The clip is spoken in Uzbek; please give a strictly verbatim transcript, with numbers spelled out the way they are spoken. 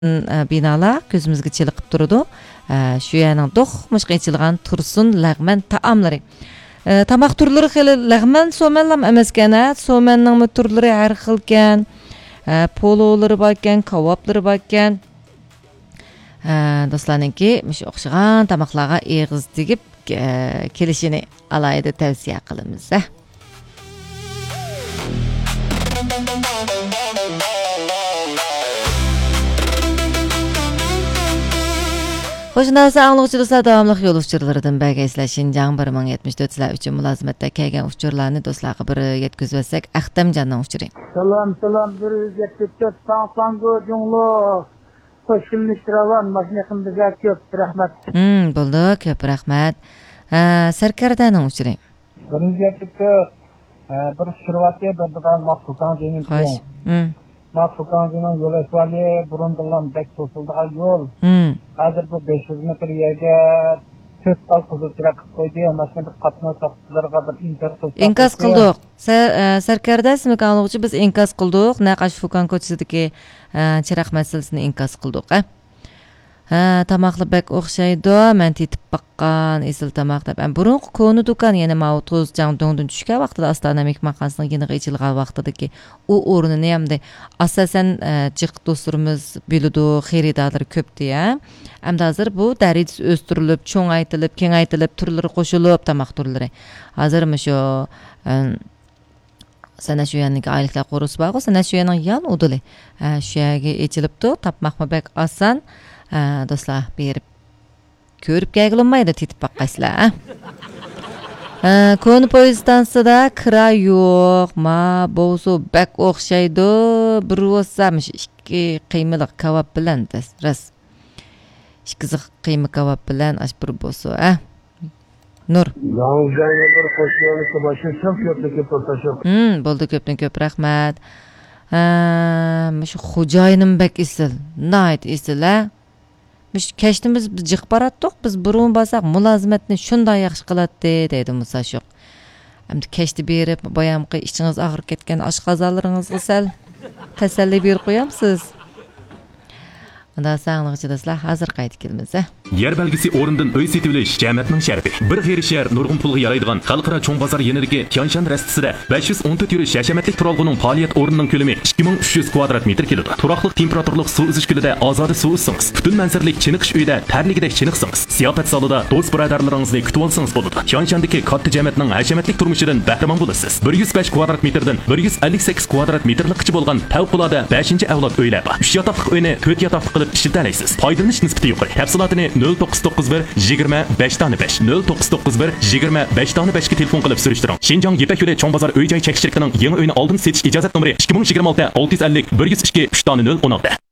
binalar gözümüzge çeliqib turdu. Şu yerning do'qmush qiychilgan tursun lag'man taomlari. Tamaq turlari xili lag'man so'manlam emaskan, so'manning turlari har xil ekan. Pololari bor ekan, kaboblari bor ekan. Do'stlarningki, mush o'xshagan tamoqlarga eg'iz tegib kelishini alayda tavsiya qilamiz. Hoşnavsa anlıqçı dostlar davamlıq yol uçurlarıdan bəgə islə Şinjan bir ming yetmiş dört sizlər üçün mülazimətdə kəyən uçurlarını dostlarına bir yetkizvəsək Əxtəm candan uçurayım. Salam salam bir yetmiş dört Sansango Cunlu Hoşgülmüştüravan Maşneqimizə köp rəhmət. Hmm, buldu köp rəhmət. Sərkərdanın uçurayım. bir yetmiş dört bir şirvati bir dıqan Mahsukan deyin. Xoş. Hmm. Mahsukan'ın yol esvali burundulan bek sosulduğu yol. Hmm. Hazır bu beş yüz metre yerge Türk al kuzu çırak koydu. Maşında katına saksılarga bir inkaz kıldık. İnkaz kıldık. Sərkərdəsimi qanlıqçı biz inkaz kıldık. Naqaş Fukan koçsidiki çırak meselesini inkaz kıldık. Ha, tamaqlı bək oxşaydı. Mən tetib baqqan, esil tamaq deb. Burun konu dukan, yəni mavtuz can döndün düşkə vaxtıda Astana mehmanxanasının yeni içilğan vaxtıdakı o orunu nəyəmdi? Asasən cıq dostlarımız bilidu, xeyridadır köpdü ya. Əmdə hazır bu dəric östürülüb, çoğaytılıb, kengaytılıb, türləri qoşulub tamaq türləri. Hazırmış o Sana şu yanındaki aylıklar korusu bağlı, sana şu yanın yan udulu. Şu yanı içilibdi, tapmaq mı bək asan. Dostlar berib ko'rib kelgilmaydi tetib baqqaysizlar. Konu poyezdansida kira yo'q, ma bo'zu bak o'xshaydi. Bir bo'lsamish ikki qiymiliq kebab bilan ras. Ikki ziq qiyma kebab bilan ash bir bo'lsa, a? Nur. Yağızlarına bir hoşgörüsü başlasam köpneki pırtaşım. Hmm, bo'ldi ko'pdan ko'p rahmat. Shu xo'jayinim bak isil, nayt isil, a? Biz keştimiz jiq baratdik, biz burun basak mulazimatni shunday yaxshi qiladi deydi Musa Shoq. Endi keşti berib, boyamqi ichingiz og'rib ketgan oshqozonlaringizga sal tasalli berib qo'yamsiz. Unda sağlıqçı dostlar hazır qaytib kelmiz. Yer belgisi o'rindan uy setilish jamiyatning sharafi. Bir xeyri shahar nurg'un pulga yaraydigan xalqaro cho'ng bozor yenidagi Tianshan rastisida besh yuz o'n to'rt yurish hashamatlik turalg'uning faoliyat o'rnining ko'lami ikki ming uch yuz kvadrat metr keladi. Turaqliq temperaturlik suv uzish kulida ozoda suv uzsangiz, butun manzarlik chiniqish uyida tarligidek chiniqsangiz, siyofat zalida do'st birodarlaringizni kutib olsangiz bo'ladi. Tianshandagi katta jamiyatning hashamatlik turmushidan bahramand bo'lasiz. bir yuz besh kvadrat metrdan bir yuz ellik sakkiz kvadrat metrlikcha bo'lgan favqulodda beshinchi avlod uylar bor. uch yotoqli uyni to'rt yotoqli qilib ishlatanaysiz. Foydalanish nisbati yuqori. Tafsilotini nol to'qqiz to'qqiz bir yigirma besh besh nol to'qqiz to'qqiz bir yigirma besh besh ga telefon qilib surishtiring. Shinjong Yepak yo'li cho'ng bozor uy-joy chekishchiligining yangi uyini oldin setish ijozat nomeri ikki ming yigirma olti olti yuz ellik bir yuz ikki uch nol o'n olti.